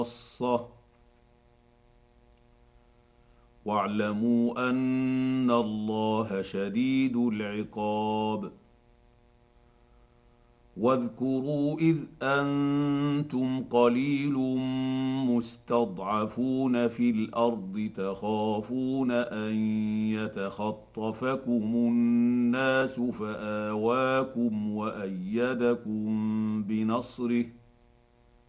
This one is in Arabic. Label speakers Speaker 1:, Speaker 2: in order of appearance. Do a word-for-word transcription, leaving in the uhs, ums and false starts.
Speaker 1: خاصة واعلموا أن الله شديد العقاب. واذكروا إذ أنتم قليل مستضعفون في الأرض تخافون أن يتخطفكم الناس فآواكم وأيدكم بنصره